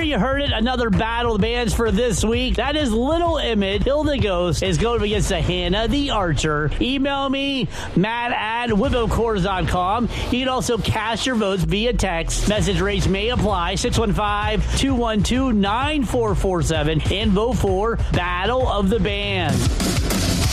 you heard it. Another battle of the bands for this week. That is Little Image. Hill the Ghost is going against the Hannah the Archer. Email me, matt@withocores.com. You can also cast your votes via text. Message rates may apply. 615-212-9447. And vote for Battle of the Bands.